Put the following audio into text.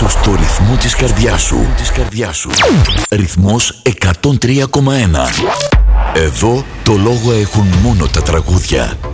Οδήγησου στο ρυθμό της καρδιάς σου. Ρυθμός 103,1. Εδώ το λόγο έχουν μόνο τα τραγούδια.